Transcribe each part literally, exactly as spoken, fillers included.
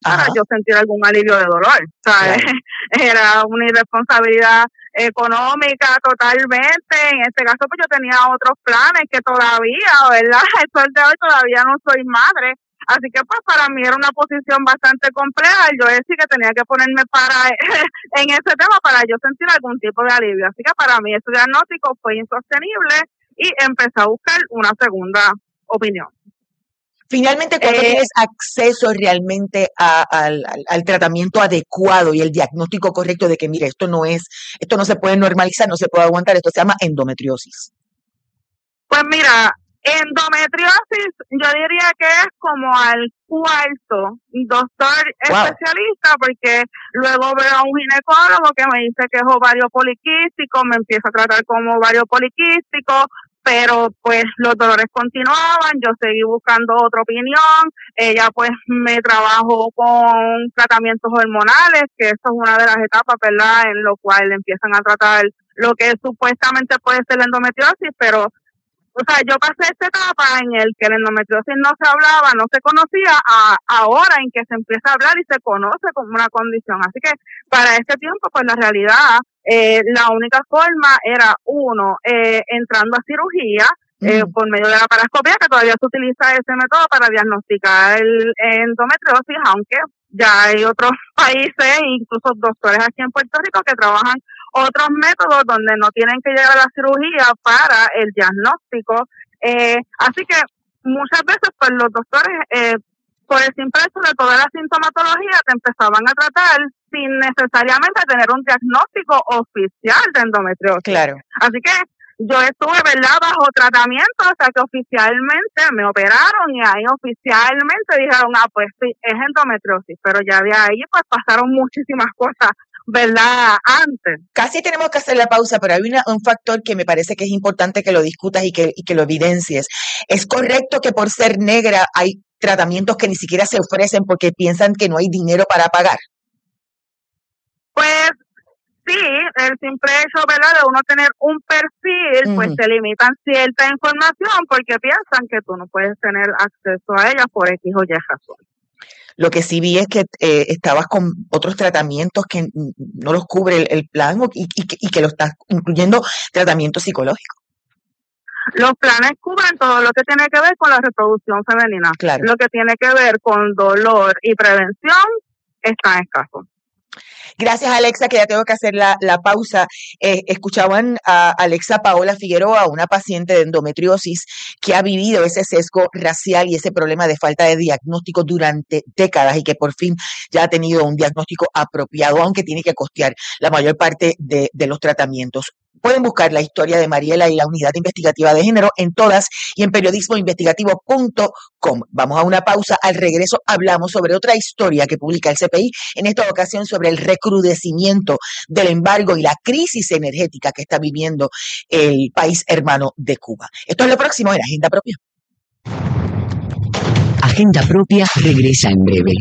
para Ajá. yo sentir algún alivio de dolor. O sea, Claro. era una irresponsabilidad económica totalmente. En este caso, pues yo tenía otros planes que todavía, ¿verdad? El sol de hoy todavía no soy madre. Así que pues para mí era una posición bastante compleja y yo decía que tenía que ponerme para en ese tema para yo sentir algún tipo de alivio. Así que para mí ese diagnóstico fue insostenible y empecé a buscar una segunda opinión. Finalmente, ¿cuándo Eh, tienes acceso realmente a, al, al, al tratamiento adecuado y el diagnóstico correcto de que, mire, esto no es, esto no se puede normalizar, no se puede aguantar, esto se llama endometriosis? Pues mira, endometriosis yo diría que es como al cuarto doctor Wow. especialista, porque luego veo a un ginecólogo que me dice que es ovario poliquístico, me empieza a tratar como ovario poliquístico, pero pues los dolores continuaban, yo seguí buscando otra opinión, ella pues me trabajó con tratamientos hormonales, que eso es una de las etapas, ¿verdad?, en lo cual empiezan a tratar lo que supuestamente puede ser la endometriosis, pero o sea, yo pasé esta etapa en el que la endometriosis no se hablaba, no se conocía, a ahora en que se empieza a hablar y se conoce como una condición. Así que para ese tiempo, pues la realidad, eh, la única forma era, uno, eh, entrando a cirugía, eh, Mm. por medio de la paroscopia, que todavía se utiliza ese método para diagnosticar el endometriosis, aunque ya hay otros países, incluso doctores aquí en Puerto Rico, que trabajan otros métodos donde no tienen que llegar a la cirugía para el diagnóstico. Eh, así que muchas veces pues los doctores, eh, por el simple hecho de toda la sintomatología, te empezaban a tratar sin necesariamente tener un diagnóstico oficial de endometriosis. Claro. Así que yo estuve, ¿verdad?, bajo tratamiento hasta que oficialmente me operaron y ahí oficialmente dijeron, ah, pues sí, es endometriosis, pero ya de ahí pues pasaron muchísimas cosas, ¿verdad?, antes. Casi tenemos que hacer la pausa, pero hay una, un factor que me parece que es importante que lo discutas y que, y que lo evidencies. ¿Es correcto que por ser negra hay tratamientos que ni siquiera se ofrecen porque piensan que no hay dinero para pagar? Pues sí, el simple hecho, ¿verdad?, de uno tener un perfil, Uh-huh. pues te limitan cierta información porque piensan que tú no puedes tener acceso a ella por X o Y razón. Lo que sí vi es que eh, estabas con otros tratamientos que no los cubre el, el plan y, y, y que lo estás incluyendo tratamiento psicológico. Los planes cubren todo lo que tiene que ver con la reproducción femenina. Claro. Lo que tiene que ver con dolor y prevención está escaso. Gracias, Alexa, que ya tengo que hacer la, la pausa. Eh, escuchaban a Alexa Paola Figueroa, una paciente de endometriosis que ha vivido ese sesgo racial y ese problema de falta de diagnóstico durante décadas y que por fin ya ha tenido un diagnóstico apropiado, aunque tiene que costear la mayor parte de, de los tratamientos. Pueden buscar la historia de Mariela y la Unidad Investigativa de Género en todas y en periodismo investigativo punto com. Vamos a una pausa. Al regreso hablamos sobre otra historia que publica el C P I, en esta ocasión sobre el recrudecimiento del embargo y la crisis energética que está viviendo el país hermano de Cuba. Esto es lo próximo en Agenda Propia. Agenda Propia regresa en breve.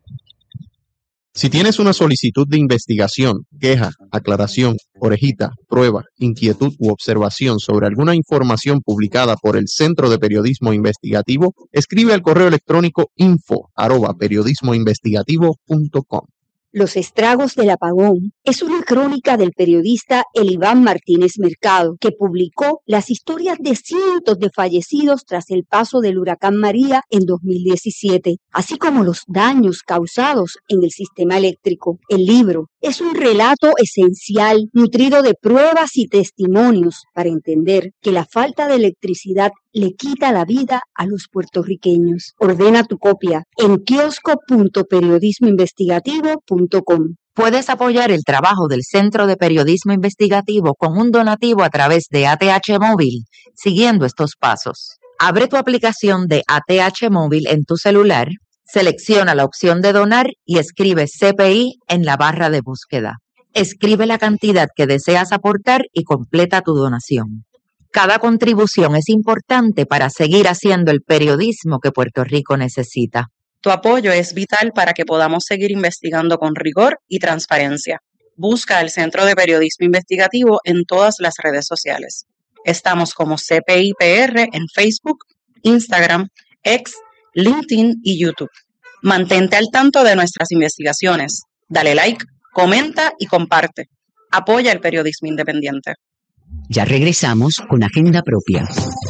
Si tienes una solicitud de investigación, queja, aclaración, orejita, prueba, inquietud u observación sobre alguna información publicada por el Centro de Periodismo Investigativo, escribe al correo electrónico info arroba periodismoinvestigativo punto com. Los estragos del apagón es una crónica del periodista Eliván Martínez Mercado, que publicó las historias de cientos de fallecidos tras el paso del huracán María en dos mil diecisiete, así como los daños causados en el sistema eléctrico. El libro es un relato esencial, nutrido de pruebas y testimonios para entender que la falta de electricidad le quita la vida a los puertorriqueños. Ordena tu copia en kiosco punto periodismo investigativo punto com. Puedes apoyar el trabajo del Centro de Periodismo Investigativo con un donativo a través de A T H Móvil, siguiendo estos pasos. Abre tu aplicación de A T H Móvil en tu celular, selecciona la opción de donar y escribe C P I en la barra de búsqueda. Escribe la cantidad que deseas aportar y completa tu donación. Cada contribución es importante para seguir haciendo el periodismo que Puerto Rico necesita. Tu apoyo es vital para que podamos seguir investigando con rigor y transparencia. Busca el Centro de Periodismo Investigativo en todas las redes sociales. Estamos como C P I P R en Facebook, Instagram, X, LinkedIn y YouTube. Mantente al tanto de nuestras investigaciones. Dale like, comenta y comparte. Apoya el periodismo independiente. Ya regresamos con Agenda Propia.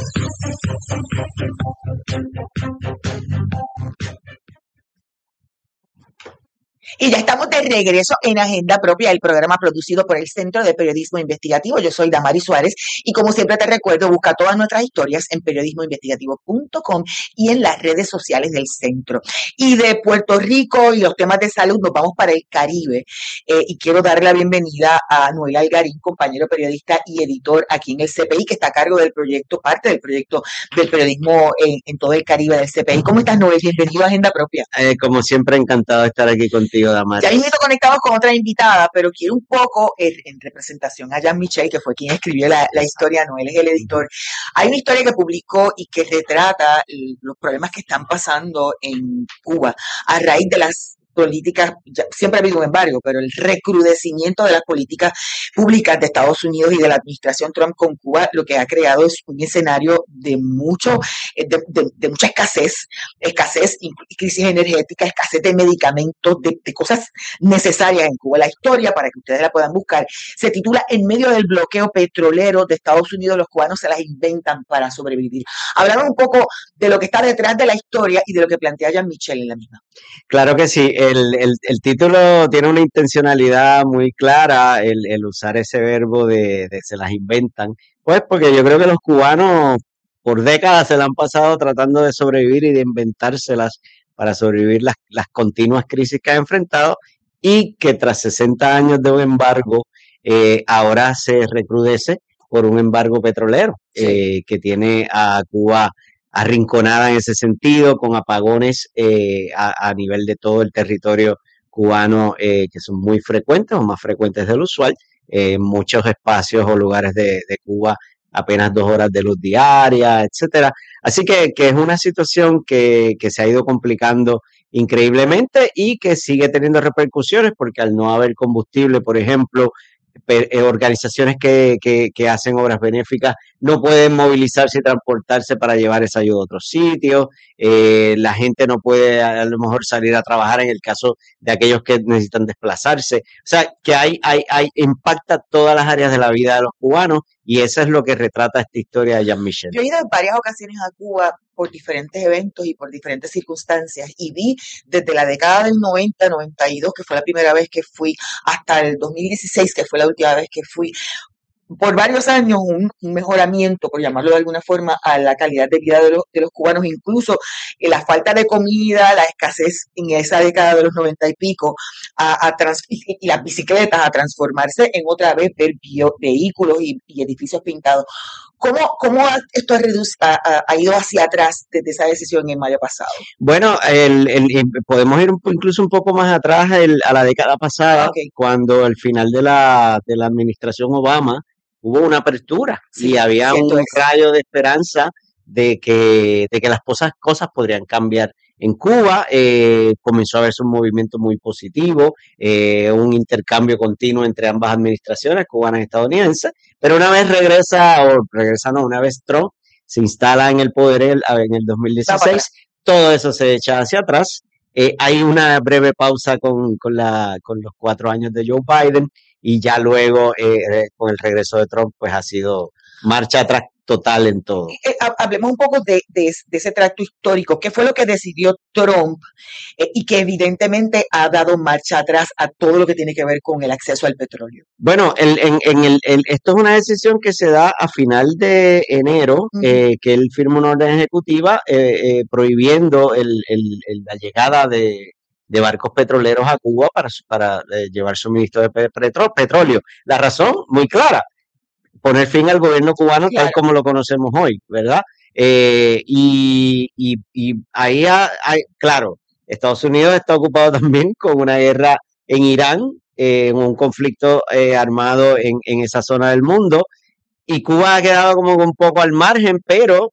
Y ya estamos de regreso en Agenda Propia, el programa producido por el Centro de Periodismo Investigativo. Yo soy Damari Suárez y como siempre te recuerdo, busca todas nuestras historias en periodismo investigativo punto com y en las redes sociales del centro. Y de Puerto Rico y los temas de salud nos vamos para el Caribe. Eh, y quiero darle la bienvenida a Noel Algarín, compañero periodista y editor aquí en el C P I, que está a cargo del proyecto, parte del proyecto del periodismo en, en todo el Caribe del C P I. ¿Cómo estás, Noel? Bienvenido a Agenda Propia. Eh, como siempre, encantado de estar aquí contigo, Damari. Ya mismo conectamos con otra invitada, pero quiero un poco, eh, en representación a Jean-Michel, que fue quien escribió la, la historia, Noel es el editor. Hay una historia que publicó y que retrata los problemas que están pasando en Cuba a raíz de las políticas, ya, siempre ha habido un embargo, pero el recrudecimiento de las políticas públicas de Estados Unidos y de la administración Trump con Cuba, lo que ha creado es un escenario de mucho, de, de, de mucha escasez, escasez, crisis energética, escasez de medicamentos, de, de cosas necesarias en Cuba. La historia, para que ustedes la puedan buscar, se titula En medio del bloqueo petrolero de Estados Unidos, los cubanos se las inventan para sobrevivir. Hablamos un poco de lo que está detrás de la historia y de lo que plantea Jean-Michel en la misma. Claro que sí, el, el, el título tiene una intencionalidad muy clara, el, el usar ese verbo de, de se las inventan, pues porque yo creo que los cubanos por décadas se la han pasado tratando de sobrevivir y de inventárselas para sobrevivir las, las continuas crisis que han enfrentado y que tras sesenta años de un embargo, eh, ahora se recrudece por un embargo petrolero, sí. eh, que tiene a Cuba arrinconada en ese sentido, con apagones eh, a, a nivel de todo el territorio cubano, eh, que son muy frecuentes o más frecuentes del usual, en eh, muchos espacios o lugares de, de Cuba apenas dos horas de luz diaria, etcétera. Así que, que es una situación que, que se ha ido complicando increíblemente y que sigue teniendo repercusiones porque al no haber combustible, por ejemplo, organizaciones que, que, que hacen obras benéficas no pueden movilizarse y transportarse para llevar esa ayuda a otros sitios, eh, la gente no puede a lo mejor salir a trabajar en el caso de aquellos que necesitan desplazarse, o sea que hay, hay, hay impacta todas las áreas de la vida de los cubanos y eso es lo que retrata esta historia de Jean-Michel. Yo he ido en varias ocasiones a Cuba por diferentes eventos y por diferentes circunstancias y vi desde la década del noventa, noventa y dos, que fue la primera vez que fui, hasta el dos mil dieciséis, que fue la última vez que fui, por varios años un, un mejoramiento, por llamarlo de alguna forma, a la calidad de vida de los, de los cubanos, incluso eh, la falta de comida, la escasez en esa década de los noventa y pico, a, a trans, y las bicicletas a transformarse en otra vez ver bio, vehículos y, y edificios pintados. ¿Cómo, cómo esto ha, ha, ha ido hacia atrás desde esa decisión en mayo pasado? Bueno, el, el, el, podemos ir un, incluso un poco más atrás el, a la década pasada, okay. Cuando al final de la, de la administración Obama hubo una apertura, sí, y había un es. rayo de esperanza de que, de que las cosas, cosas podrían cambiar. En Cuba eh, comenzó a verse un movimiento muy positivo, eh, un intercambio continuo entre ambas administraciones, cubanas y estadounidenses, pero una vez regresa, o regresa no, una vez Trump se instala en el poder el, en el dos mil dieciséis, todo eso se echa hacia atrás. Eh, hay una breve pausa con, con, la, con los cuatro años de Joe Biden y ya luego eh, con el regreso de Trump pues ha sido marcha atrás total en todo. Eh, hablemos un poco de, de, de ese tracto histórico. ¿Qué fue lo que decidió Trump eh, y que evidentemente ha dado marcha atrás a todo lo que tiene que ver con el acceso al petróleo? Bueno, el, en, en el, el, esto es una decisión que se da a final de enero, uh-huh. eh, que él firma una orden ejecutiva eh, eh, prohibiendo el, el, el, la llegada de, de barcos petroleros a Cuba para, para eh, llevar suministro de petro, petróleo. La razón, muy clara, poner fin al gobierno cubano claro. tal como lo conocemos hoy, ¿verdad? Eh, y, y, y ahí, hay, claro, Estados Unidos está ocupado también con una guerra en Irán, eh, un conflicto eh, armado en, en esa zona del mundo, y Cuba ha quedado como un poco al margen, pero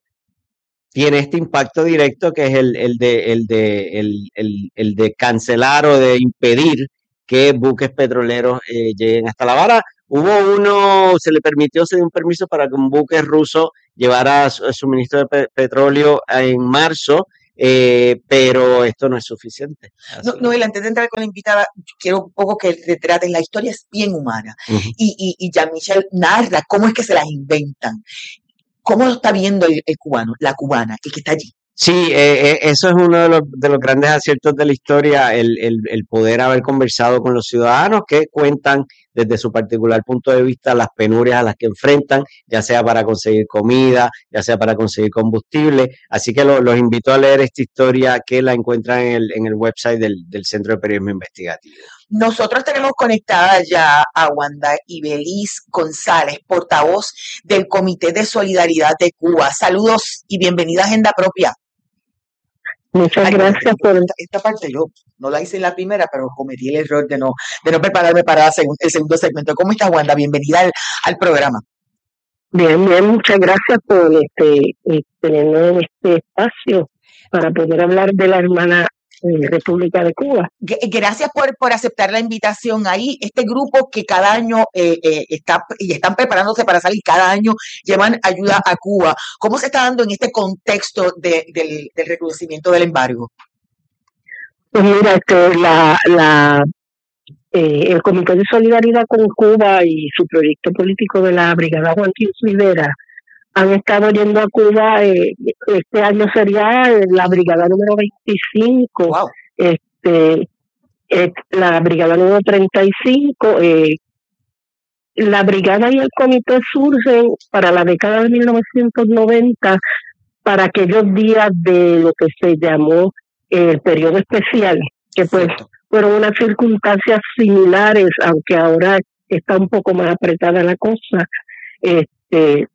tiene este impacto directo que es el, el, de, el, de, el, el, el de cancelar o de impedir que buques petroleros eh, lleguen hasta La Habana. Hubo uno, se le permitió, se dio un permiso para que un buque ruso llevara suministro de pe- petróleo en marzo, eh, pero esto no es suficiente. No, Noel, antes de entrar con la invitada, quiero un poco que retraten, la historia es bien humana, uh-huh. y, y, y Jean-Michel narra cómo es que se las inventan, cómo lo está viendo el, el cubano, la cubana, el que está allí. Sí, eh, eso es uno de los, de los grandes aciertos de la historia, el, el, el poder haber conversado con los ciudadanos que cuentan desde su particular punto de vista las penurias a las que enfrentan, ya sea para conseguir comida, ya sea para conseguir combustible. Así que lo, los invito a leer esta historia que la encuentran en el, en el website del, del Centro de Periodismo Investigativo. Nosotros tenemos conectada ya a Wanda Ibeliz González, portavoz del Comité de Solidaridad de Cuba. Saludos y bienvenida a Agenda Propia. Muchas Ay, gracias por esta, esta parte. Yo no la hice en la primera, pero cometí el error de no, de no prepararme para segun, el segundo segmento. ¿Cómo estás, Wanda? Bienvenida al, al programa. Bien, bien, muchas gracias por este, tenernos en este espacio para poder hablar de la hermana eh, República de Cuba. Gracias por, por aceptar la invitación. Ahí, este grupo que cada año eh, eh, está y están preparándose para salir, cada año llevan ayuda a Cuba. ¿Cómo se está dando en este contexto de, del, del recrudecimiento del embargo? Pues mira, este, la, la, eh, el Comité de Solidaridad con Cuba y su proyecto político de la Brigada Juan Quius Rivera han estado yendo a Cuba, eh, este año sería la brigada número veinticinco, wow. este, eh, la brigada número treinta y cinco, eh, la brigada y el comité surgen para la década de mil novecientos noventa, para aquellos días de lo que se llamó el eh, periodo especial, que pues fueron unas circunstancias similares, aunque ahora está un poco más apretada la cosa, este,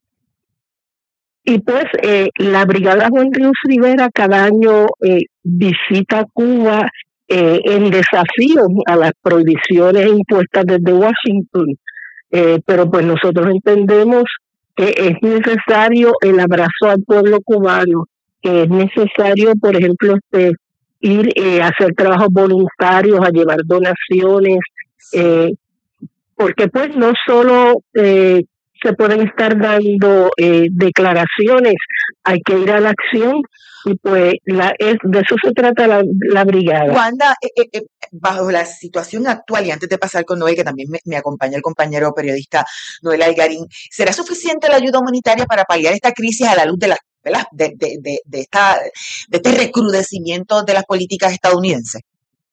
y pues eh, la Brigada Juan Quius Rivera cada año eh, visita Cuba eh, en desafío a las prohibiciones impuestas desde Washington, eh, pero pues nosotros entendemos que es necesario el abrazo al pueblo cubano, que es necesario, por ejemplo, este, ir eh, a hacer trabajos voluntarios, a llevar donaciones, eh, porque pues no solo eh, se pueden estar dando eh, declaraciones, hay que ir a la acción, y pues la, es, de eso se trata la, la brigada. Wanda, eh, eh, bajo la situación actual, y antes de pasar con Noel, que también me, me acompaña el compañero periodista Noel Algarín, ¿será suficiente la ayuda humanitaria para paliar esta crisis a la luz de la de, de, de, de, esta, de este recrudecimiento de las políticas estadounidenses?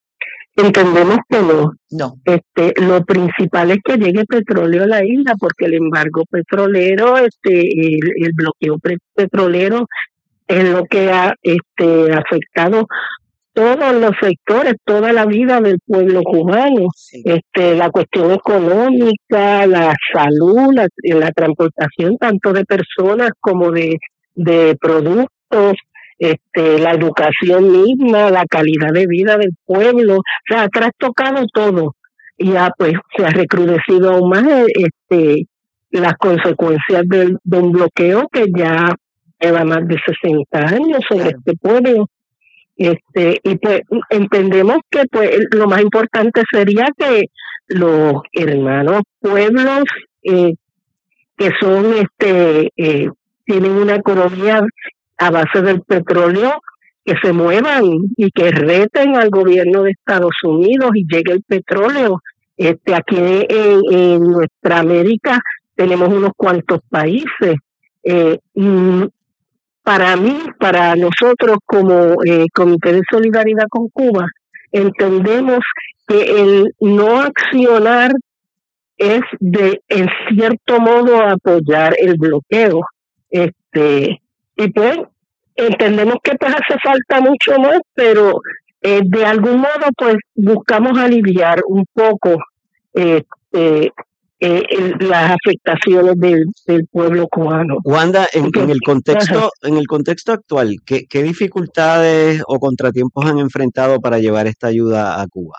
Entendemos que no. No. Este, lo principal es que llegue petróleo a la isla, porque el embargo petrolero, este, el, el bloqueo petrolero es lo que ha este, afectado todos los sectores, toda la vida del pueblo cubano. Sí. Este, la cuestión económica, la salud, la, la transportación tanto de personas como de, de productos, este, la educación misma, la calidad de vida del pueblo, o sea, ha trastocado todo, y ya pues se ha recrudecido aún más este, las consecuencias del, de un bloqueo que ya lleva más de sesenta años sobre claro. este pueblo. Este, y pues entendemos que pues lo más importante sería que los hermanos pueblos eh, que son este eh, tienen una economía a base del petróleo, que se muevan y que reten al gobierno de Estados Unidos y llegue el petróleo. Este, aquí en, en nuestra América tenemos unos cuantos países. Eh, para mí, para nosotros como eh, Comité de Solidaridad con Cuba, entendemos que el no accionar es de, en cierto modo, apoyar el bloqueo. Este, y pues entendemos que pues hace falta mucho más, pero eh, de algún modo pues buscamos aliviar un poco eh, eh, eh, el, las afectaciones del, del pueblo cubano. Wanda, en, en el contexto en el contexto actual, ¿qué, qué dificultades o contratiempos han enfrentado para llevar esta ayuda a Cuba?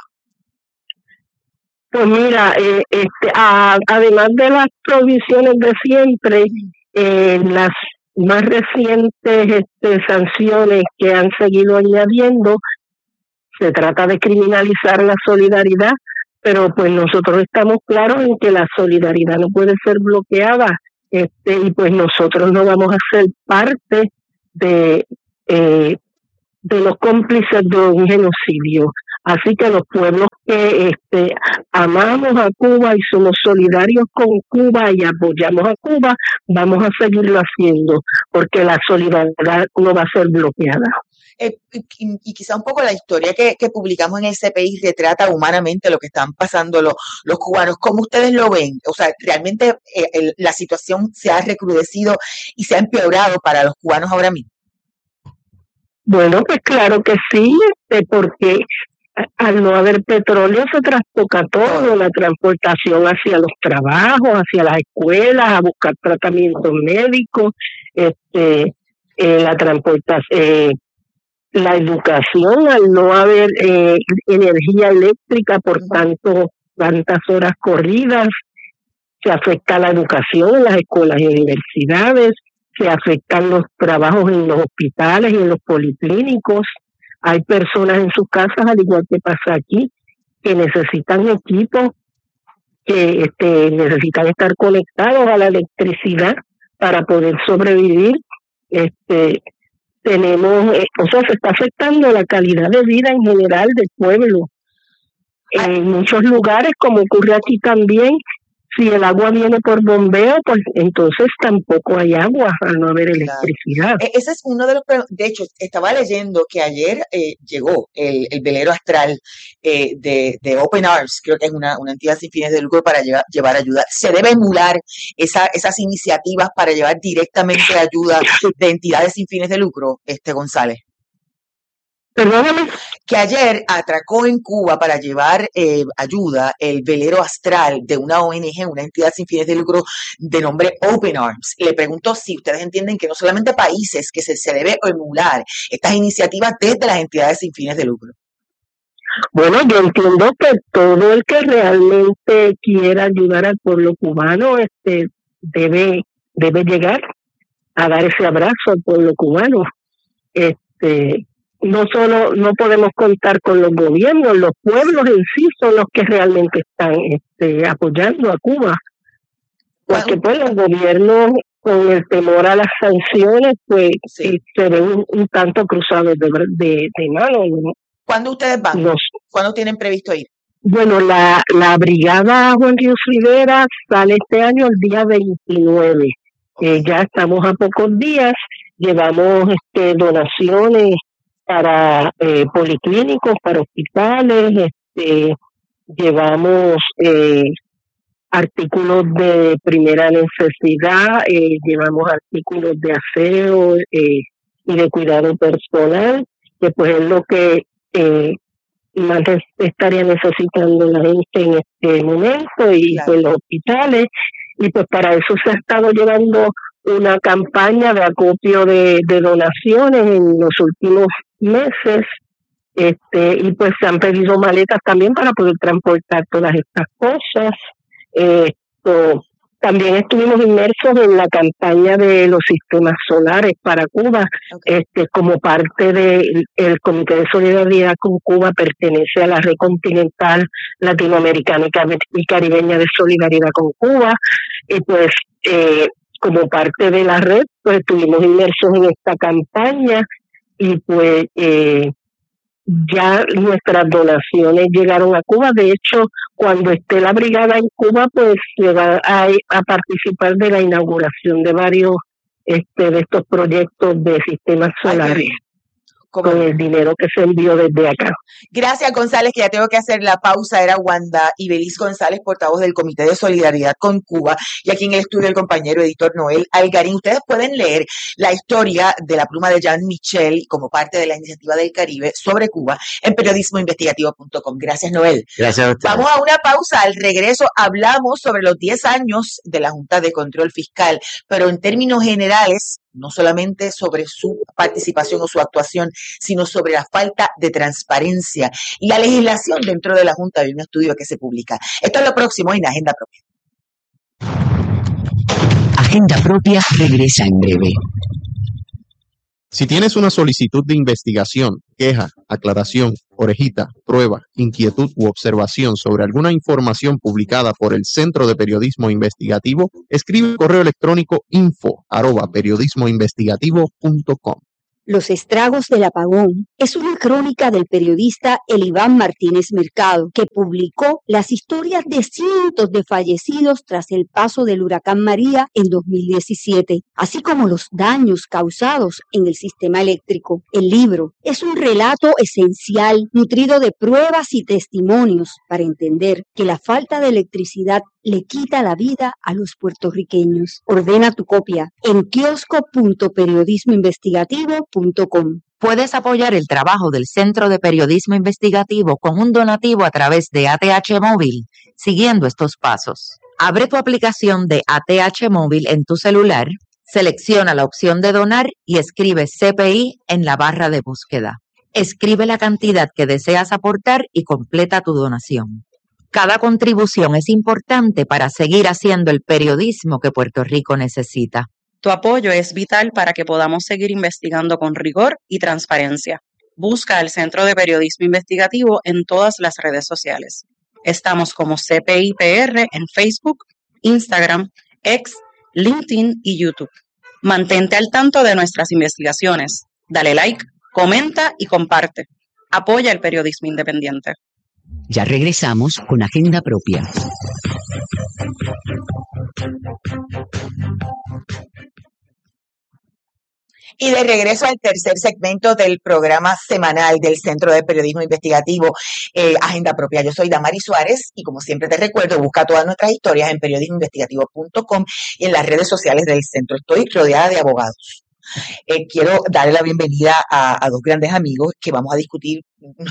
Pues mira, eh, este, a, además de las provisiones de siempre, eh, las más recientes este, sanciones que han seguido añadiendo, se trata de criminalizar la solidaridad, pero pues nosotros estamos claros en que la solidaridad no puede ser bloqueada, este, y pues nosotros no vamos a ser parte de eh, de los cómplices de un genocidio. Así que los pueblos que este, amamos a Cuba y somos solidarios con Cuba y apoyamos a Cuba, vamos a seguirlo haciendo, porque la solidaridad no va a ser bloqueada. Eh, y, y quizá un poco la historia que, que publicamos en el C P I retrata humanamente lo que están pasando los, los cubanos. ¿Cómo ustedes lo ven? O sea, ¿realmente eh, el, la situación se ha recrudecido y se ha empeorado para los cubanos ahora mismo? Bueno, pues claro que sí, eh, porque al no haber petróleo se trastoca todo, la transportación hacia los trabajos, hacia las escuelas, a buscar tratamientos médicos, este, eh, la transportación, eh, la educación, al no haber eh, energía eléctrica por tanto tantas horas corridas, se afecta la educación en las escuelas y universidades, se afectan los trabajos en los hospitales y en los policlínicos. Hay personas en sus casas, al igual que pasa aquí, que necesitan equipos, que este, necesitan estar conectados a la electricidad para poder sobrevivir. Este, tenemos, eh, o sea, se está afectando la calidad de vida en general del pueblo. En muchos lugares, como ocurre aquí también, si el agua viene por bombeo, pues entonces tampoco hay agua al no haber electricidad. Claro. Ese es uno de los problemas. De hecho, estaba leyendo que ayer eh, llegó el, el velero astral eh, de, de Open Arms, creo que es una, una entidad sin fines de lucro para llevar, llevar ayuda. ¿Se debe emular esa, esas iniciativas para llevar directamente ayuda de entidades sin fines de lucro, este González? Perdóname. Que ayer atracó en Cuba para llevar eh, ayuda el velero astral de una O N G, una entidad sin fines de lucro de nombre Open Arms. Le pregunto si ustedes entienden que no solamente países, que se, se debe emular estas iniciativas desde las entidades sin fines de lucro. Bueno, yo entiendo que todo el que realmente quiera ayudar al pueblo cubano este debe debe llegar a dar ese abrazo al pueblo cubano. Este No solo no podemos contar con los gobiernos, los pueblos en sí son los que realmente están este, apoyando a Cuba. Porque pues los gobiernos, con el temor a las sanciones, pues sí, se ven un, un tanto cruzados de, de, de manos, ¿no? ¿Cuándo ustedes van? Los, ¿Cuándo tienen previsto ir? Bueno, la, la brigada Juan Ríos Rivera sale este año el día veintinueve. Eh, ya estamos a pocos días, llevamos este donaciones para eh, policlínicos, para hospitales, este, llevamos eh, artículos de primera necesidad, eh, llevamos artículos de aseo eh, y de cuidado personal, que pues es lo que eh, más estaría necesitando la gente en este momento, y claro, pues los hospitales, y pues para eso se ha estado llevando una campaña de acopio de, de donaciones en los últimos meses, este y pues se han pedido maletas también para poder transportar todas estas cosas. Esto, también estuvimos inmersos en la campaña de los sistemas solares para Cuba, okay, este como parte del el Comité de Solidaridad con Cuba, pertenece a la Red Continental Latinoamericana y Caribeña de Solidaridad con Cuba, y pues eh, como parte de la red, pues estuvimos inmersos en esta campaña, y pues eh, ya nuestras donaciones llegaron a Cuba. De hecho, cuando esté la brigada en Cuba, pues se va a, a participar de la inauguración de varios este de estos proyectos de sistemas solares. Ay, con el dinero que se envió desde acá. Gracias, González, que ya tengo que hacer la pausa. Era Wanda Ibeliz González, portavoz del Comité de Solidaridad con Cuba, y aquí en el estudio el compañero editor Noel Algarín. Ustedes pueden leer la historia de la pluma de Jean Michel como parte de la Iniciativa del Caribe sobre Cuba en periodismo investigativo punto com. Gracias, Noel. Gracias a ustedes. Vamos a una pausa. Al regreso hablamos sobre los diez años de la Junta de Control Fiscal, pero en términos generales, no solamente sobre su participación o su actuación, sino sobre la falta de transparencia y la legislación dentro de la Junta. Hay un estudio que se publica. Esto es lo próximo en Agenda Propia. Agenda Propia regresa en breve. Si tienes una solicitud de investigación, queja, aclaración, orejita, prueba, inquietud u observación sobre alguna información publicada por el Centro de Periodismo Investigativo, escribe el correo electrónico info arroba periodismoinvestigativo punto com. Los estragos del apagón es una crónica del periodista Eliván Martínez Mercado, que publicó las historias de cientos de fallecidos tras el paso del huracán María en dos mil diecisiete, así como los daños causados en el sistema eléctrico. El libro es un relato esencial, nutrido de pruebas y testimonios para entender que la falta de electricidad le quita la vida a los puertorriqueños. Ordena tu copia en kiosco punto periodismo investigativo punto com. Puedes apoyar el trabajo del Centro de Periodismo Investigativo con un donativo a través de A T H Móvil, siguiendo estos pasos. Abre tu aplicación de A T H Móvil en tu celular, selecciona la opción de donar y escribe C P I en la barra de búsqueda. Escribe la cantidad que deseas aportar y completa tu donación. Cada contribución es importante para seguir haciendo el periodismo que Puerto Rico necesita. Tu apoyo es vital para que podamos seguir investigando con rigor y transparencia. Busca al Centro de Periodismo Investigativo en todas las redes sociales. Estamos como C P I P R en Facebook, Instagram, X, LinkedIn y YouTube. Mantente al tanto de nuestras investigaciones. Dale like, comenta y comparte. Apoya el periodismo independiente. Ya regresamos con Agenda Propia. Y de regreso al tercer segmento del programa semanal del Centro de Periodismo Investigativo, eh, Agenda Propia. Yo soy Damari Suárez y como siempre te recuerdo, busca todas nuestras historias en periodismo investigativo punto com y en las redes sociales del centro. Estoy rodeada de abogados. Eh, quiero darle la bienvenida a, a dos grandes amigos que vamos a discutir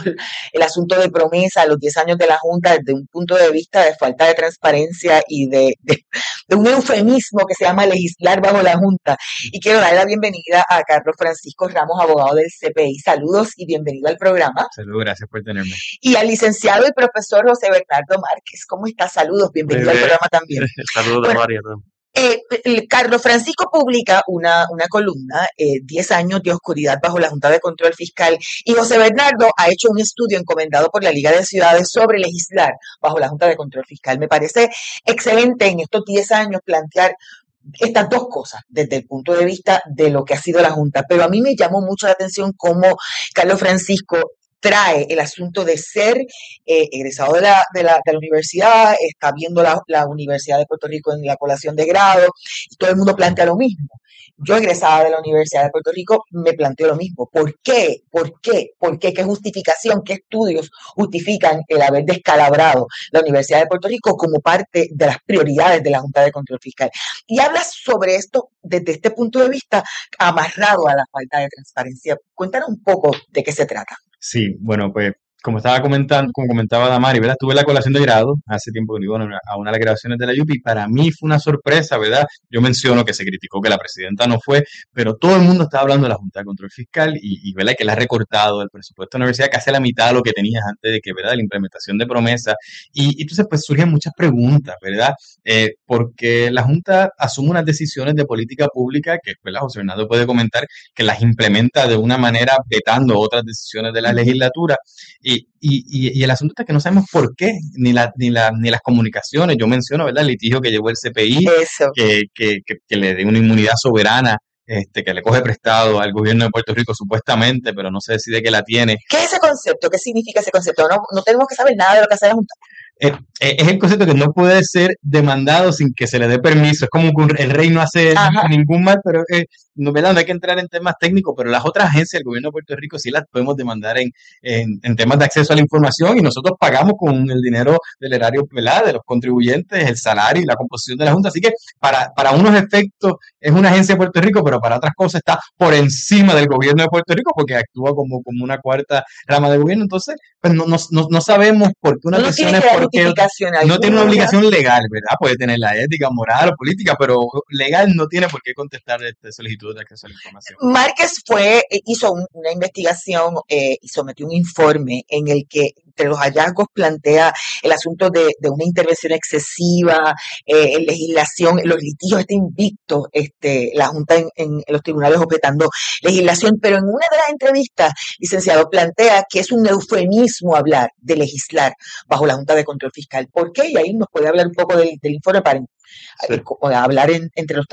el asunto de promesa, los diez años de la Junta desde un punto de vista de falta de transparencia y de, de, de un eufemismo que se llama legislar bajo la Junta. Y quiero darle la bienvenida a Carlos Francisco Ramos, abogado del C P I. Saludos y bienvenido al programa. Saludos, gracias por tenerme. Y al licenciado y profesor José Bernardo Márquez. ¿Cómo estás? Saludos, bienvenido al programa también. Saludos, bueno, María. Eh, Carlos Francisco publica una, una columna, eh, diez años de oscuridad bajo la Junta de Control Fiscal, y José Bernardo ha hecho un estudio encomendado por la Liga de Ciudades sobre legislar bajo la Junta de Control Fiscal. Me parece excelente en estos diez años plantear estas dos cosas desde el punto de vista de lo que ha sido la Junta, pero a mí me llamó mucho la atención cómo Carlos Francisco trae el asunto de ser eh, egresado de la, de, la, de la universidad, está viendo la, la Universidad de Puerto Rico en la colación de grado, y todo el mundo plantea lo mismo. Yo, egresada de la Universidad de Puerto Rico, me planteo lo mismo. ¿Por qué? ¿Por qué? ¿Por qué? ¿Qué justificación? ¿Qué estudios justifican el haber descalabrado la Universidad de Puerto Rico como parte de las prioridades de la Junta de Control Fiscal? Y hablas sobre esto desde este punto de vista amarrado a la falta de transparencia. Cuéntanos un poco de qué se trata. Sí, bueno, pues como estaba comentando, como comentaba Damari, ¿verdad? Tuve la colación de grado hace tiempo que iba a una de las graduaciones de la U P I. Para mí fue una sorpresa, ¿verdad? Yo menciono que se criticó que la presidenta no fue, pero todo el mundo estaba hablando de la Junta de Control Fiscal y, y ¿verdad? Que le ha recortado el presupuesto de la universidad casi a la mitad de lo que tenías antes de que, ¿verdad? De la implementación de promesa. Y, y entonces, pues surgen muchas preguntas, ¿verdad? Eh, porque la Junta asume unas decisiones de política pública que, ¿verdad? José Bernardo puede comentar que las implementa de una manera vetando otras decisiones de la legislatura. Y, y, y el asunto es que no sabemos por qué, ni, la, ni, la, ni las comunicaciones. Yo menciono, ¿verdad? El litigio que llevó el C P I, que, que, que, que le dé una inmunidad soberana, este, que le coge prestado al gobierno de Puerto Rico supuestamente, pero no se decide que la tiene. ¿Qué es ese concepto? ¿Qué significa ese concepto? No, no tenemos que saber nada de lo que hace la Junta. Eh, eh, es el concepto que no puede ser demandado sin que se le dé permiso. Es como que el rey no hace Ajá. ningún mal, pero eh, no, ¿verdad? No hay que entrar en temas técnicos, pero las otras agencias del gobierno de Puerto Rico sí las podemos demandar en, en, en temas de acceso a la información, y nosotros pagamos con el dinero del erario, ¿verdad? De los contribuyentes, el salario y la composición de la Junta. Así que para, para unos efectos es una agencia de Puerto Rico, pero para otras cosas está por encima del gobierno de Puerto Rico porque actúa como, como una cuarta rama del gobierno. Entonces, pues no, no, no, no sabemos por qué una cuestión es por qué no tiene una obligación legal, ¿verdad? Puede tener la ética, moral o política, pero legal no tiene por qué contestar esta solicitud de acceso a la información. Márquez fue, hizo un, una investigación eh, y sometió un informe en el que entre los hallazgos plantea el asunto de, de una intervención excesiva, eh, en legislación, los litigios está invicto, este, la Junta en, en los tribunales objetando legislación, pero en una de las entrevistas, licenciado, plantea que es un eufemismo hablar de legislar bajo la Junta de Control Fiscal. ¿Por qué? Y ahí nos puede hablar un poco del, del informe para sí. eh, hablar en, entre los tres.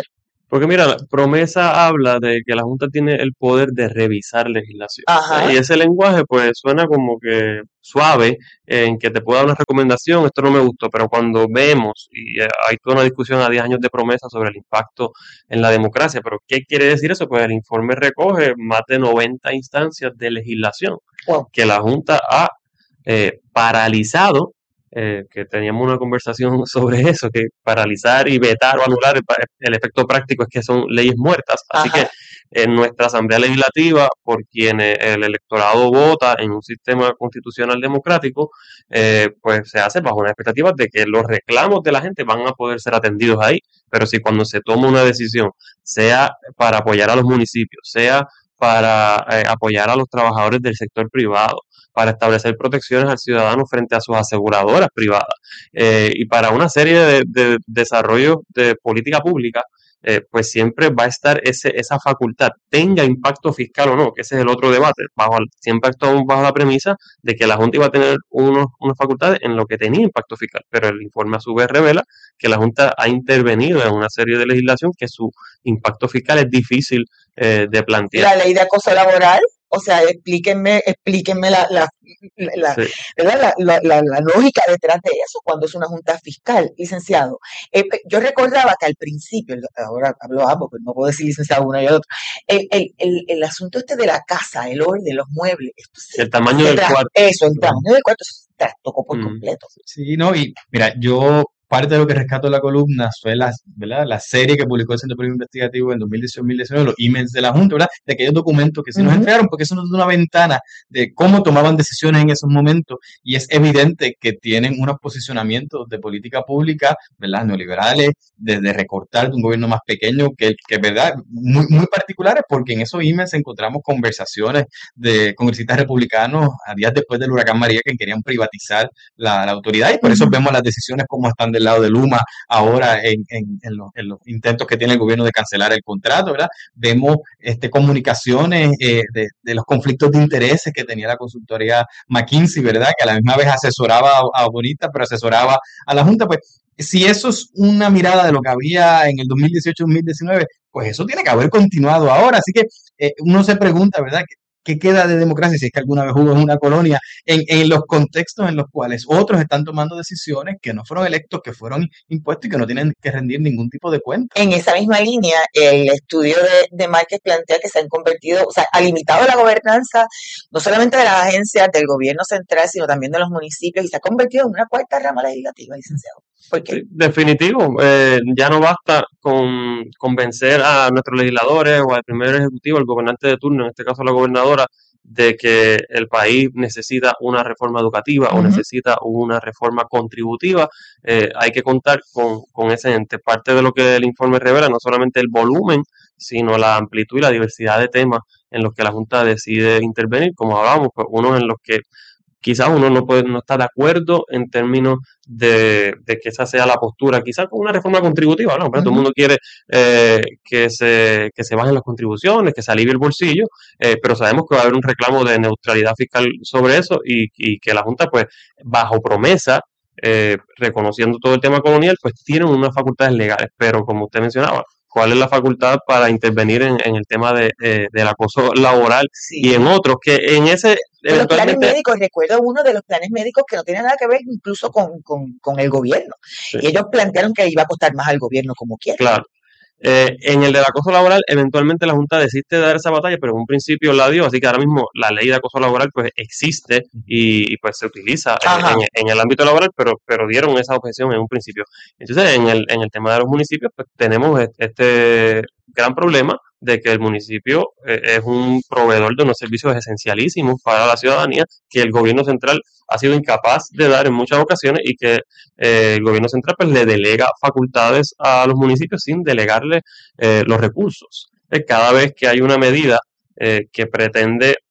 Porque mira, la promesa habla de que la Junta tiene el poder de revisar legislación. Ajá. Y ese lenguaje pues suena como que suave, en que te puedo dar una recomendación, esto no me gustó, pero cuando vemos, y eh, hay toda una discusión a diez años de promesa sobre el impacto en la democracia, pero ¿qué quiere decir eso? Pues el informe recoge más de noventa instancias de legislación Wow. que la Junta ha eh, paralizado, eh, que teníamos una conversación sobre eso, que paralizar y vetar o anular, el, pa- el efecto práctico es que son leyes muertas. Así Ajá. que en nuestra Asamblea Legislativa, por quienes el electorado vota en un sistema constitucional democrático, eh, pues se hace bajo una expectativa de que los reclamos de la gente van a poder ser atendidos ahí. Pero si cuando se toma una decisión, sea para apoyar a los municipios, sea para eh, apoyar a los trabajadores del sector privado, para establecer protecciones al ciudadano frente a sus aseguradoras privadas eh, y para una serie de, de desarrollos de política pública, eh, pues siempre va a estar ese, esa facultad, tenga impacto fiscal o no, que ese es el otro debate. Bajo, siempre estamos bajo la premisa de que la Junta iba a tener unos, unas facultades en lo que tenía impacto fiscal, pero el informe a su vez revela que la Junta ha intervenido en una serie de legislación que su impacto fiscal es difícil eh, de plantear. La ley de acoso laboral, o sea, explíquenme, explíquenme la, la, la, Sí. ¿verdad? La, la, la, la lógica detrás de eso cuando es una junta fiscal, licenciado. Eh, yo recordaba que al principio, ahora hablo ambos, pues no puedo decir licenciado uno y el otro, el, el, el, el asunto este de la casa, el orden, los muebles, esto se, El tamaño se del tra- cuarto. eso, el tamaño del cuarto se trastocó por Mm. completo. Sí, no, y mira, yo parte de lo que rescato de la columna fue la, ¿verdad? La serie que publicó el Centro de Periodismo Investigativo en dos mil dieciocho dos mil diecinueve, los emails de la Junta, ¿verdad? De aquellos documentos que sí nos Ujú. entregaron, porque eso nos da una ventana de cómo tomaban decisiones en esos momentos, y es evidente que tienen unos posicionamientos de política pública, ¿verdad? Neoliberales, desde recortar de un gobierno más pequeño, que, que ¿verdad? Muy, muy particulares, porque en esos emails encontramos conversaciones de congresistas republicanos a días después del huracán María que querían privatizar la, la autoridad, y por eso Ujú. vemos las decisiones como están del lado de Luma ahora en, en, en, los, en los intentos que tiene el gobierno de cancelar el contrato, ¿verdad? Vemos este, comunicaciones eh, de, de los conflictos de intereses que tenía la consultoría McKinsey, ¿verdad? Que a la misma vez asesoraba a, a Bonita, pero asesoraba a la Junta. Pues si eso es una mirada de lo que había en el dos mil dieciocho dos mil diecinueve, pues eso tiene que haber continuado ahora. Así que eh, uno se pregunta, ¿verdad? ¿Qué, qué queda de democracia si es que alguna vez hubo en una colonia en, en los contextos en los cuales otros están tomando decisiones que no fueron electos, que fueron impuestos y que no tienen que rendir ningún tipo de cuenta? En esa misma línea, el estudio de, de Márquez plantea que se han convertido, o sea, ha limitado la gobernanza no solamente de las agencias del gobierno central, sino también de los municipios, y se ha convertido en una cuarta rama legislativa, licenciado. ¿Por qué? Sí, definitivo, eh, ya no basta con convencer a nuestros legisladores o al primer ejecutivo, al gobernante de turno, en este caso la gobernadora, de que el país necesita una reforma educativa o Ujú. necesita una reforma contributiva. Eh, hay que contar con, con ese ente. Parte de lo que el informe revela, no solamente el volumen, sino la amplitud y la diversidad de temas en los que la Junta decide intervenir, como hablábamos, pues unos en los que quizás uno no puede, no está de acuerdo en términos de, de que esa sea la postura, quizás con una reforma contributiva, ¿no? Pero todo el Ujú. mundo quiere eh, que se que se bajen las contribuciones, que se alivie el bolsillo, eh, pero sabemos que va a haber un reclamo de neutralidad fiscal sobre eso y, y que la Junta, pues, bajo promesa, eh, reconociendo todo el tema colonial, pues tienen unas facultades legales, pero como usted mencionaba, ¿cuál es la facultad para intervenir en, en el tema de, eh, del acoso laboral y Sí. en otros que en ese De los planes eventualmente médicos, recuerdo uno de los planes médicos que no tiene nada que ver incluso con, con, con el gobierno. sí, Y ellos plantearon que iba a costar más al gobierno como quiera. claro. Eh, en el del acoso laboral, eventualmente la Junta desiste de dar esa batalla, pero en un principio la dio, así que ahora mismo la ley de acoso laboral pues existe y, y, pues se utiliza en, Ajá. en, en el ámbito laboral, pero, pero dieron esa objeción en un principio. Entonces, en el, en el tema de los municipios, pues tenemos e- este gran problema de que el municipio eh, es un proveedor de unos servicios esencialísimos para la ciudadanía que el gobierno central ha sido incapaz de dar en muchas ocasiones y que eh, el gobierno central pues le delega facultades a los municipios sin delegarle eh, los recursos. Eh, cada vez que hay una medida eh, que pretende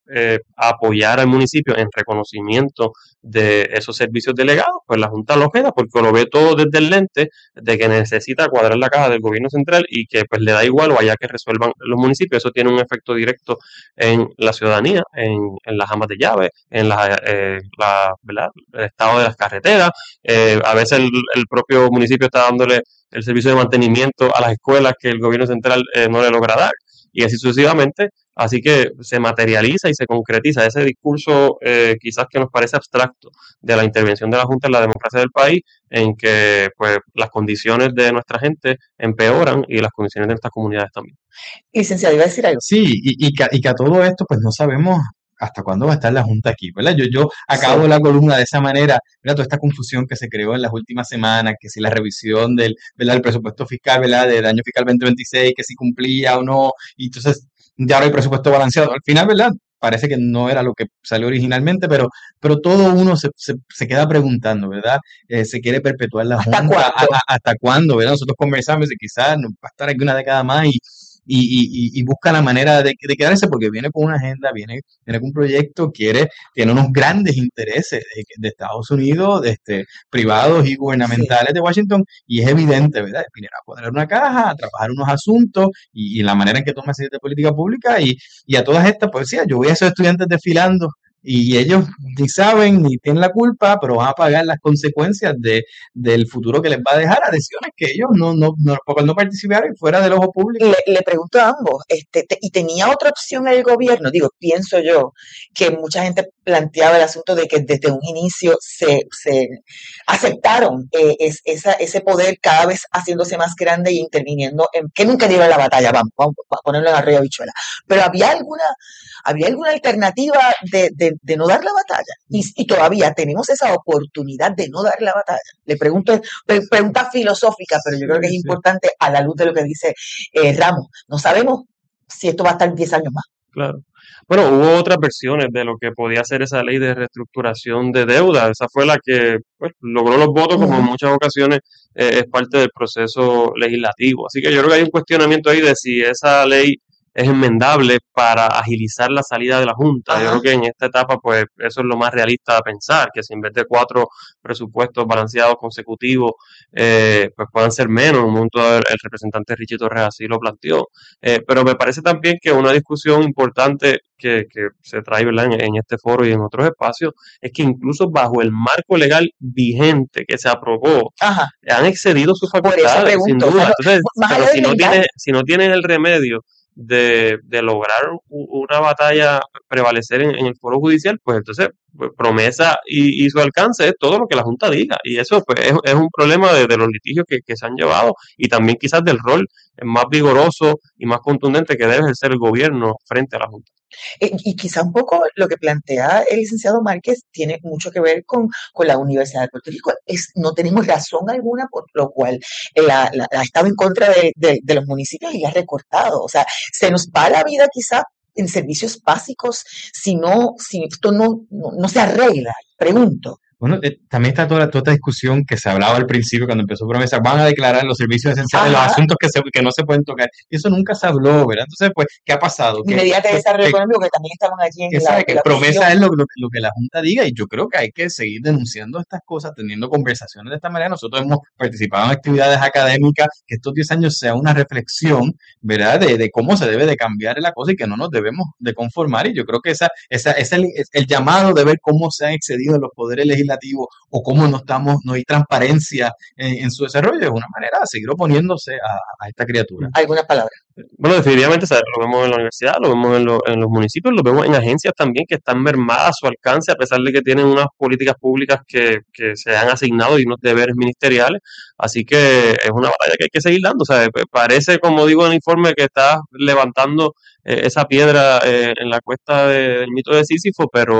eh, apoyar al municipio en reconocimiento de esos servicios delegados, pues la Junta lo queda porque lo ve todo desde el lente de que necesita cuadrar la caja del gobierno central y que pues le da igual o haya que resuelvan los municipios. Eso tiene un efecto directo en la ciudadanía, en, en las amas de llave, en la, eh, la, ¿verdad? El estado de las carreteras. Eh, a veces el, el propio municipio está dándole el servicio de mantenimiento a las escuelas que el gobierno central eh, no le logra dar, y así sucesivamente. Así que se materializa y se concretiza ese discurso eh, quizás que nos parece abstracto de la intervención de la Junta en la democracia del país, en que pues las condiciones de nuestra gente empeoran y las condiciones de nuestras comunidades también. Licenciado, iba a decir algo. Sí, y, y, que, y que a todo esto pues no sabemos hasta cuándo va a estar la Junta aquí, ¿verdad? Yo, yo acabo sí. la columna de esa manera, ¿verdad? Toda esta confusión que se creó en las últimas semanas, que si la revisión del, ¿verdad? del presupuesto fiscal, ¿verdad? Del año fiscal veinte veintiséis, que si cumplía o no, y entonces ya ahora hay presupuesto balanceado. Al final, ¿verdad? Parece que no era lo que salió originalmente, pero, pero todo uno se, se, se queda preguntando, ¿verdad? Eh, se quiere perpetuar la ¿Hasta Junta. cuándo? ¿A, a, ¿Hasta cuándo? ¿Verdad? Nosotros conversamos y quizás va a estar aquí una década más y Y, y, y busca la manera de, de quedarse porque viene con una agenda, viene, viene con un proyecto, quiere, tiene unos grandes intereses de, de Estados Unidos, de este, privados y gubernamentales sí. de Washington, y es evidente, ¿verdad? Vinieron a poner una caja, a trabajar unos asuntos y, y la manera en que toma decisiones de política pública y, y a todas estas, pues decía, yo voy a esos estudiantes desfilando y ellos ni saben ni tienen la culpa, pero van a pagar las consecuencias de, del futuro que les va a dejar a decisiones que ellos no, no, no, porque no participaron fuera del ojo público. Le, le pregunto a ambos, este, te, y tenía otra opción el gobierno, digo, pienso yo, que mucha gente planteaba el asunto de que desde un inicio se, se aceptaron eh, es, esa, ese poder cada vez haciéndose más grande y interviniendo en, que nunca dieron la batalla, vamos, vamos a ponerlo en arroyo habichuela, pero había alguna, había alguna alternativa de, de de no dar la batalla y, y todavía tenemos esa oportunidad de no dar la batalla. Le pregunto, pregunta filosófica, pero yo creo que es importante a la luz de lo que dice eh, Ramos. No sabemos si esto va a estar diez años más. Claro. Bueno, hubo otras versiones de lo que podía ser esa ley de reestructuración de deuda. Esa fue la que pues, logró los votos, como en muchas ocasiones eh, es parte del proceso legislativo. Así que yo creo que hay un cuestionamiento ahí de si esa ley es enmendable para agilizar la salida de la Junta. Ajá. Yo creo que en esta etapa, pues, eso es lo más realista de pensar, que si en vez de cuatro presupuestos balanceados consecutivos, eh, pues puedan ser menos. En un momento el, el representante Richie Torres así lo planteó. Eh, pero me parece también que una discusión importante que, que se trae, ¿verdad?, en, en este foro y en otros espacios, es que incluso bajo el marco legal vigente que se aprobó, Ajá. han excedido sus facultades, sin duda. Entonces, pero si no tienes, si no tienes el remedio De, de lograr una batalla prevalecer en, en el foro judicial, pues entonces pues, promesa y, y su alcance es todo lo que la Junta diga, y eso pues, es, es un problema de, de los litigios que, que se han llevado y también quizás del rol más vigoroso y más contundente que debe ejercer el gobierno frente a la Junta. Eh, y quizá un poco lo que plantea el licenciado Márquez tiene mucho que ver con, con la Universidad de Puerto Rico. Es, no tenemos razón alguna por lo cual la, la, ha estado en contra de, de, de los municipios y la ha recortado. O sea, se nos va la vida quizá en servicios básicos si no, si esto no, no, no se arregla. Pregunto. Bueno, eh, también está toda, toda esta discusión que se hablaba al principio cuando empezó Promesa, van a declarar los servicios esenciales, Ajá. los asuntos que, se, que no se pueden tocar. Y eso nunca se habló, ¿verdad? Entonces, pues, ¿qué ha pasado? Medidas de desarrollo económico que también estaban allí en la, que la Promesa es lo, lo, lo que la Junta diga, y yo creo que hay que seguir denunciando estas cosas, teniendo conversaciones de esta manera. Nosotros hemos participado en actividades académicas, que estos diez años sea una reflexión, ¿verdad?, de, de cómo se debe de cambiar la cosa y que no nos debemos de conformar. Y yo creo que esa, esa, esa el, el llamado de ver cómo se han excedido los poderes legislativos o cómo no estamos, no hay transparencia en, en su desarrollo, es una manera de seguir oponiéndose a, a esta criatura. ¿Algunas palabras? Bueno, definitivamente, ¿sabes? Lo vemos en la universidad, lo vemos en, lo, en los municipios, lo vemos en agencias también que están mermadas a su alcance, a pesar de que tienen unas políticas públicas que, que se han asignado y unos deberes ministeriales. Así que es una batalla que hay que seguir dando. ¿Sabes? Parece, como digo en el informe, que está levantando eh, esa piedra eh, en la cuesta de, del mito de Sísifo, pero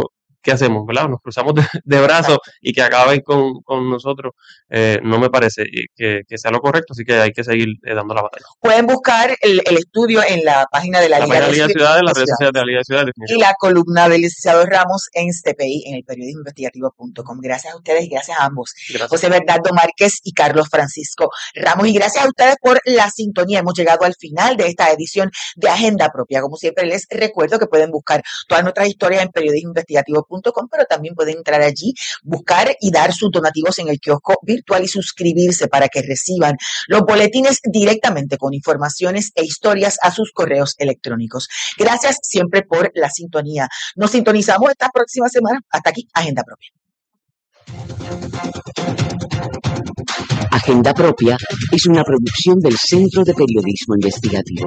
¿qué hacemos? ¿Verdad? Nos cruzamos de, de brazos y que acaben con, con nosotros, eh, no me parece que, que sea lo correcto, así que hay que seguir eh, dando la batalla. Pueden buscar el, el estudio en la página de la, la Liga de, Liga de Ciudades, las redes sociales de la Liga de Ciudades. Y la columna del licenciado Ramos en C P I, en el periodismo investigativo punto com. Gracias a ustedes y gracias a ambos. Gracias. José Bernardo Márquez y Carlos Francisco Ramos. Y gracias a ustedes por la sintonía. Hemos llegado al final de esta edición de Agenda Propia. Como siempre, les recuerdo que pueden buscar todas nuestras historias en periodismo investigativo punto com, pero también pueden entrar allí, buscar y dar sus donativos en el kiosco virtual y suscribirse para que reciban los boletines directamente con informaciones e historias a sus correos electrónicos. Gracias siempre por la sintonía. Nos sintonizamos esta próxima semana. Hasta aquí, Agenda Propia. Agenda Propia es una producción del Centro de Periodismo Investigativo.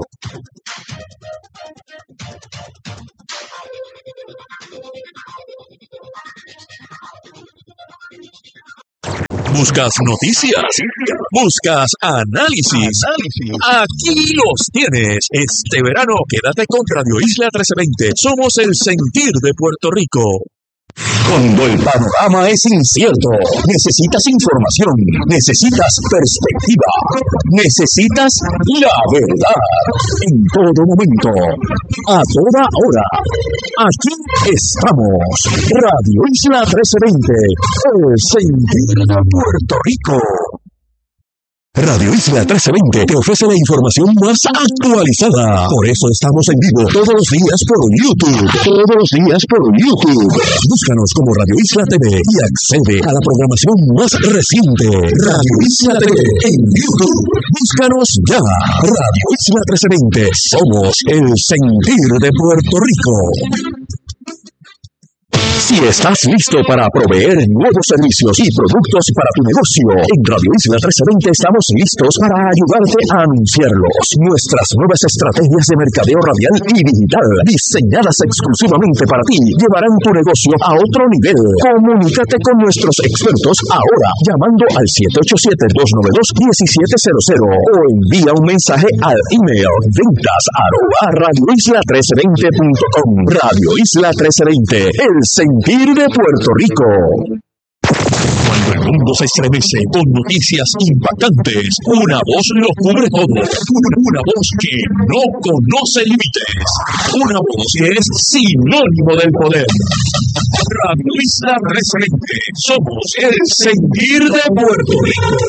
¿Buscas noticias? ¿Buscas análisis? Aquí los tienes. Este verano quédate con Radio Isla trece veinte. Somos el sentir de Puerto Rico. Cuando el panorama es incierto, necesitas información, necesitas perspectiva, necesitas la verdad. En todo momento, a toda hora. Aquí estamos. Radio Isla trece veinte, el sentir de Puerto Rico. Radio Isla trece veinte te ofrece la información más actualizada. Por eso estamos en vivo todos los días por YouTube. Todos los días por YouTube. Búscanos como Radio Isla T V y accede a la programación más reciente. Radio Isla T V en YouTube. Búscanos ya. Radio Isla trece veinte. Somos el sentir de Puerto Rico. Si estás listo para proveer nuevos servicios y productos para tu negocio, en Radio Isla trece veinte estamos listos para ayudarte a anunciarlos. Nuestras nuevas estrategias de mercadeo radial y digital, diseñadas exclusivamente para ti, llevarán tu negocio a otro nivel. Comunícate con nuestros expertos ahora, llamando al siete ocho siete, dos nueve dos, uno siete cero cero o envía un mensaje al email ventas arroba radio isla trece veinte punto com. Radio Isla trece veinte, el sentir de Puerto Rico. Cuando el mundo se estremece con noticias impactantes, una voz lo cubre todo. Una, una voz que no conoce límites. Una voz que es sinónimo del poder. Radio Isla trece veinte. Somos el sentir de Puerto Rico.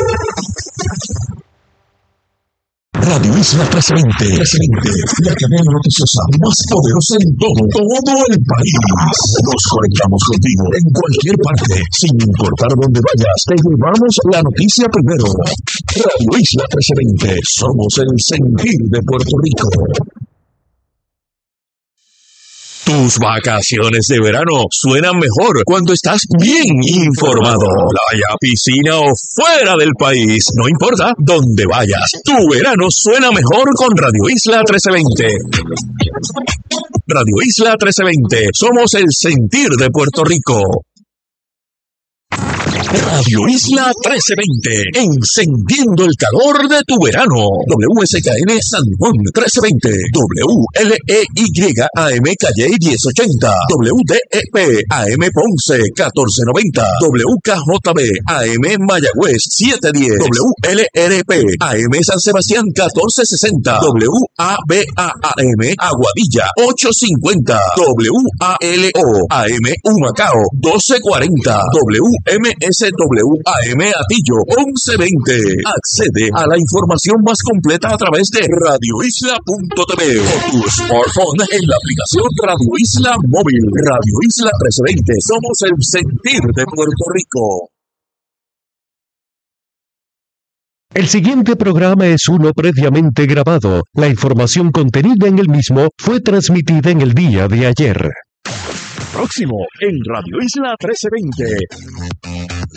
Radio Isla trece veinte, la cadena noticiosa más poderosa en todo, todo el país. Nos conectamos contigo en cualquier parte, sin importar dónde vayas. Te llevamos la noticia primero. Radio Isla trece veinte, somos el sentir de Puerto Rico. Tus vacaciones de verano suenan mejor cuando estás bien informado. Playa, piscina o fuera del país, no importa dónde vayas. Tu verano suena mejor con Radio Isla trece veinte. Radio Isla trece veinte, somos el sentir de Puerto Rico. Radio Isla trece veinte, encendiendo el calor de tu verano. W S K N San Juan trece veinte, W L E Y A M Calle diez ochenta, W D E P A M Ponce catorce noventa, W K J B A M Mayagüez siete diez, W L R P A M San Sebastián catorce sesenta, W A B A A M Aguadilla ocho cincuenta, W A L O A M Humacao doce cuarenta, W M S W A M Atillo once veinte. Accede a la información más completa a través de radio isla punto t v o tu smartphone en la aplicación Radio Isla Móvil. Radio Isla trece veinte, somos el sentir de Puerto Rico. El siguiente programa es uno previamente grabado. La información contenida en el mismo fue transmitida en el día de ayer. Próximo en Radio Isla trece veinte.